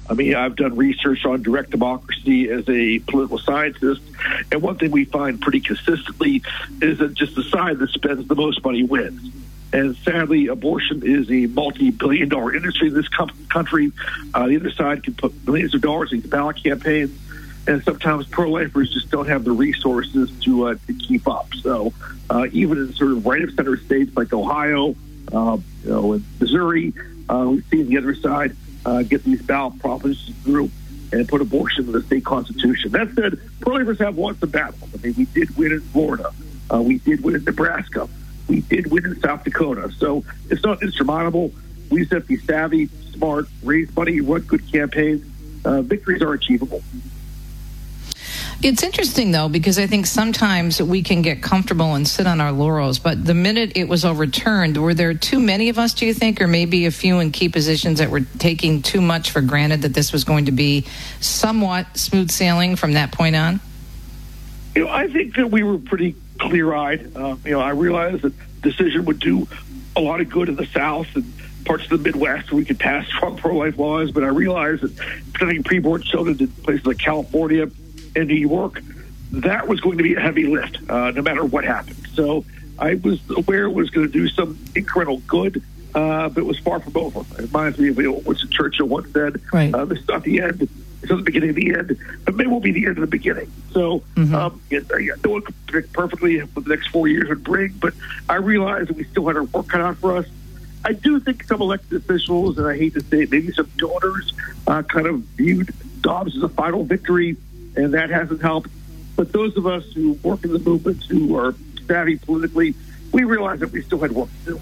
I mean, I've done research on direct democracy as a political scientist, and one thing we find pretty consistently is that just the side that spends the most money wins. And sadly, abortion is a multi-billion-dollar industry in this country. The other side can put millions of dollars into ballot campaigns, and sometimes pro-lifers just don't have the resources to keep up. So even in sort of right-of-center states like Ohio, and Missouri, we've seen the other side get these ballot propositions through and put abortion in the state constitution. That said, pro-lifers have won some battles. I mean, we did win in Florida. We did win in Nebraska. We did win in South Dakota. So it's not insurmountable. We just have to be savvy, smart, raise money, run good campaigns. Victories are achievable. It's interesting, though, because I think sometimes we can get comfortable and sit on our laurels, but the minute it was overturned, were there too many of us, do you think, or maybe a few in key positions that were taking too much for granted that this was going to be somewhat smooth sailing from that point on? I think that we were pretty clear-eyed. I realized that the decision would do a lot of good in the South and parts of the Midwest where we could pass strong pro-life laws, but I realized that putting preborn children in places like California and New York, that was going to be a heavy lift, no matter what happened. So I was aware it was going to do some incremental good, but it was far from over. It reminds me of what Winston Churchill once said, right. This is not the end, it's not the beginning of the end, but maybe will be the end of the beginning. So no one could predict perfectly what the next 4 years would bring, but I realized that we still had our work cut out for us. I do think some elected officials, and I hate to say it, maybe some donors kind of viewed Dobbs as a final victory, and that hasn't helped. But those of us who work in the movement, who are savvy politically, we realize that we still had work to do.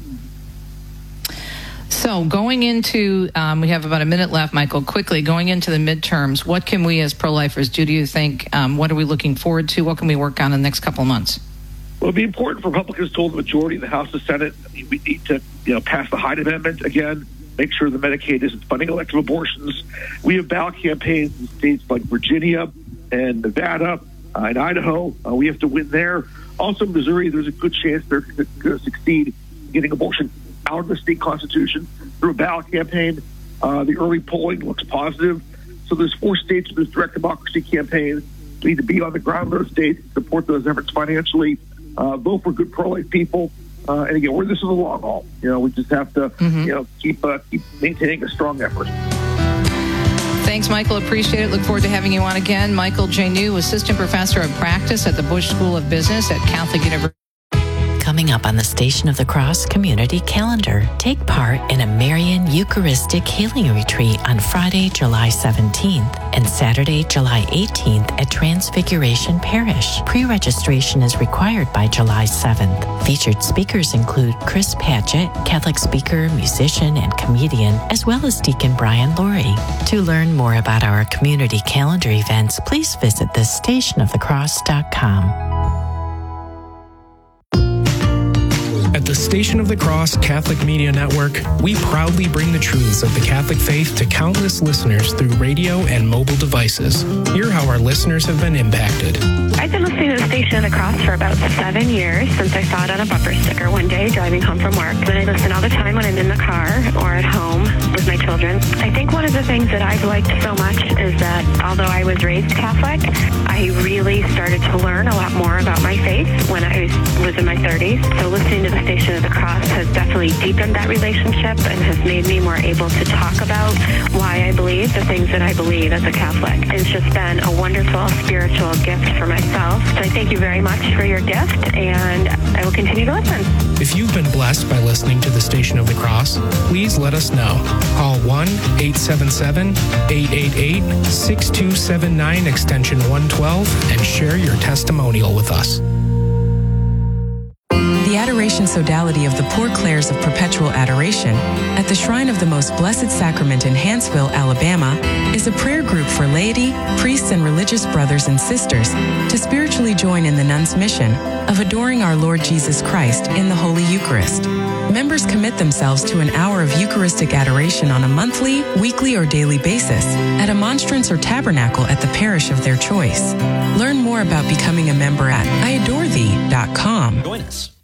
So going into, we have about a minute left, Michael, quickly, going into the midterms, what can we as pro-lifers do you think? What are we looking forward to? What can we work on in the next couple of months? Well, it'd be important for Republicans to hold the majority in the House and Senate. I mean, we need to, pass the Hyde Amendment again, make sure the Medicaid isn't funding elective abortions. We have ballot campaigns in states like Virginia and Nevada and Idaho. We have to win there. Also, Missouri, there's a good chance they're going to succeed in getting abortion out of the state constitution through a ballot campaign. The early polling looks positive. So there's 4 states with this direct democracy campaign. We need to be on the ground in those states, support those efforts financially, vote for good pro-life people. And again, this is a long haul. We just have to, keep maintaining a strong effort. Thanks, Michael. Appreciate it. Look forward to having you on again. Michael J. New, Assistant Professor of Practice at the Bush School of Business at Catholic University. Coming up on the Station of the Cross Community Calendar, take part in a Marian Eucharistic Healing Retreat on Friday, July 17th and Saturday, July 18th at Transfiguration Parish. Pre-registration is required by July 7th. Featured speakers include Chris Patchett, Catholic speaker, musician, and comedian, as well as Deacon Brian Laurie. To learn more about our community calendar events, please visit thestationofthecross.com. At the Station of the Cross Catholic Media Network, we proudly bring the truths of the Catholic faith to countless listeners through radio and mobile devices. Hear how our listeners have been impacted. I've been listening to the Station of the Cross for about 7 years, since I saw it on a bumper sticker one day driving home from work. And I listen all the time when I'm in the car or at home with my children. I think one of the things that I've liked so much is that although I was raised Catholic, I really started to learn a lot more about my faith when I was in my 30s. So listening to the Station of the Cross has definitely deepened that relationship and has made me more able to talk about why I believe the things that I believe as a Catholic. It's just been a wonderful spiritual gift for myself. So I thank you very much for your gift, and I will continue to listen. If you've been blessed by listening to the Station of the Cross, please let us know. Call 1-877-888-6279 extension 112 and share your testimonial with us. The Adoration Sodality of the Poor Clares of Perpetual Adoration at the Shrine of the Most Blessed Sacrament in Hanceville, Alabama, is a prayer group for laity, priests, and religious brothers and sisters to spiritually join in the nuns' mission of adoring our Lord Jesus Christ in the Holy Eucharist. Members commit themselves to an hour of Eucharistic adoration on a monthly, weekly, or daily basis at a monstrance or tabernacle at the parish of their choice. Learn more about becoming a member at iadorethee.com. Join us.